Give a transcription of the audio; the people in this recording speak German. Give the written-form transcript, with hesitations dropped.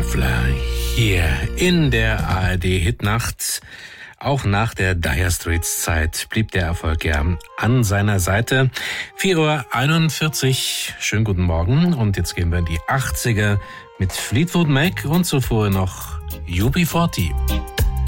Knopfler hier in der ARD-Hitnacht. Auch nach der Dire Straits Zeit blieb der Erfolg ja an seiner Seite. 4:41 Uhr, schönen guten Morgen. Und jetzt gehen wir in die 80er mit Fleetwood Mac und zuvor noch UB40.